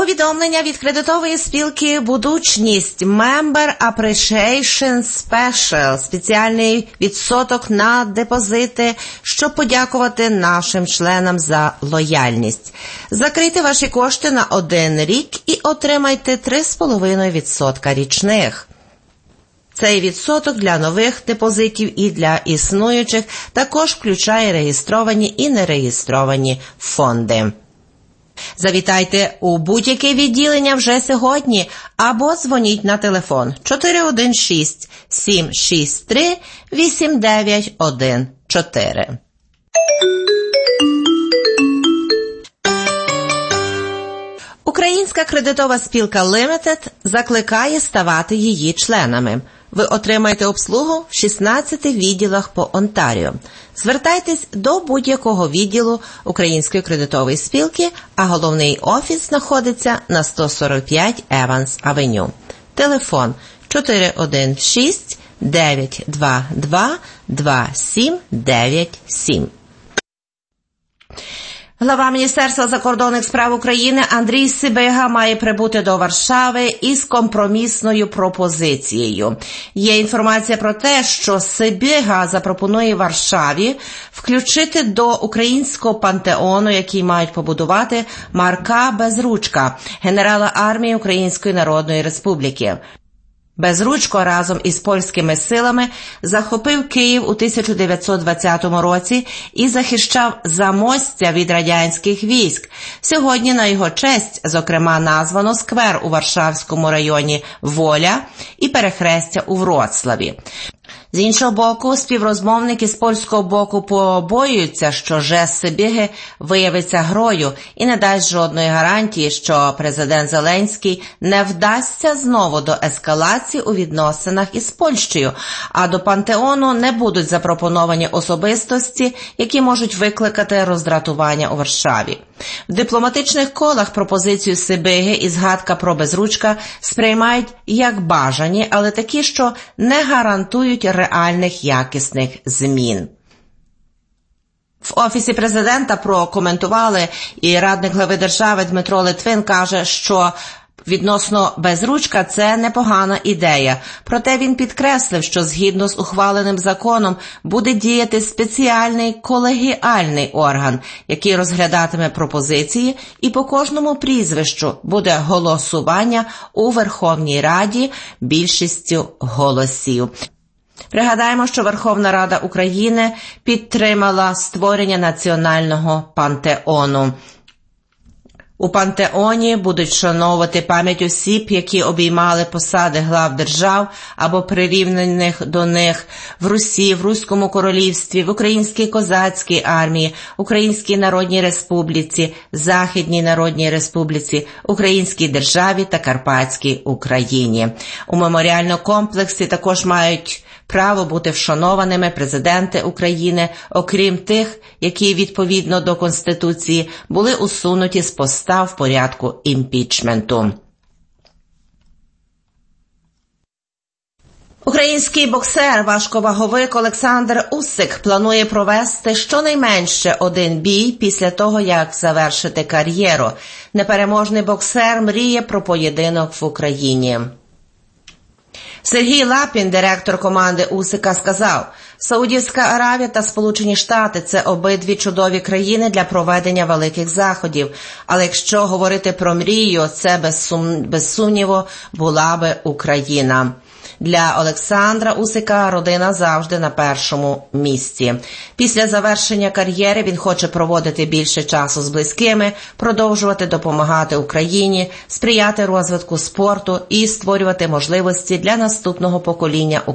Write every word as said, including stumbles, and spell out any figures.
Повідомлення від кредитової спілки «Будучність» Member Appreciation Special – спеціальний відсоток на депозити, щоб подякувати нашим членам за лояльність. Закрийте ваші кошти на один рік і отримайте три цілих п'ять десятих відсотка річних. Цей відсоток для нових депозитів і для існуючих також включає реєстровані і нереєстровані фонди. Завітайте у будь-яке відділення вже сьогодні або дзвоніть на телефон чотири один шість сім шість три вісім дев'ять один чотири. Українська кредитова спілка Limited закликає ставати її членами. Ви отримаєте обслугу в шістнадцяти відділах по Онтаріо. Звертайтесь до будь-якого відділу Української кредитової спілки, а головний офіс знаходиться на сто сорок п'ять Еванс Авеню. Телефон чотири один шість дев'ять два два два сім дев'ять сім. Глава Міністерства закордонних справ України Андрій Сибига має прибути до Варшави із компромісною пропозицією. Є інформація про те, що Сибига запропонує Варшаві включити до українського пантеону, який мають побудувати, Марка Безручка, генерала армії Української Народної Республіки. Безручко разом із польськими силами захопив Київ у тисяча дев'ятсот двадцятому році і захищав Замостя від радянських військ. Сьогодні на його честь, зокрема, названо сквер у Варшавському районі Воля і перехрестя у Вроцлаві. З іншого боку, співрозмовники з польського боку побоюються, що жест Сибиги виявиться грою і не дасть жодної гарантії, що президент Зеленський не вдасться знову до ескалації у відносинах із Польщею, а до пантеону не будуть запропоновані особистості, які можуть викликати роздратування у Варшаві. В дипломатичних колах пропозицію Сибиги і згадка про Безручка сприймають як бажані, але такі, що не гарантують реальних якісних змін. В Офісі президента прокоментували, і радник глави держави Дмитро Литвин каже, що відносно Безручка це непогана ідея. Проте він підкреслив, що згідно з ухваленим законом буде діяти спеціальний колегіальний орган, який розглядатиме пропозиції, і по кожному прізвищу буде голосування у Верховній Раді більшістю голосів. Пригадаємо, що Верховна Рада України підтримала створення національного пантеону. У пантеоні будуть вшановувати пам'ять осіб, які обіймали посади глав держав або прирівняних до них в Русі, в Руському королівстві, в Українській козацькій армії, Українській Народній Республіці, Західній Народній Республіці, Українській державі та Карпатській Україні. У меморіальному комплексі також мають право бути вшанованими президенти України, окрім тих, які відповідно до Конституції були усунуті з поста в порядку імпічменту. Український боксер, важковаговик Олександр Усик планує провести щонайменше один бій після того, як завершити кар'єру. Непереможний боксер мріє про поєдинок в Україні. Сергій Лапін, директор команди Усика, сказав: «Саудівська Аравія та Сполучені Штати – це обидві чудові країни для проведення великих заходів. Але якщо говорити про мрію, це без, сум... без сумніву була би Україна». Для Олександра Усика родина завжди на першому місці. Після завершення кар'єри він хоче проводити більше часу з близькими, продовжувати допомагати Україні, сприяти розвитку спорту і створювати можливості для наступного покоління українців.